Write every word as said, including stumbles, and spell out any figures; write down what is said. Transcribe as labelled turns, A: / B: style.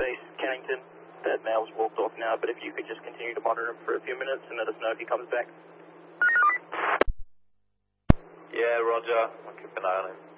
A: Base Kennington. That male's walked off now, but if you could just continue to monitor him for a few minutes and let us know if he comes back.
B: Yeah, roger. I'll keep an eye on him.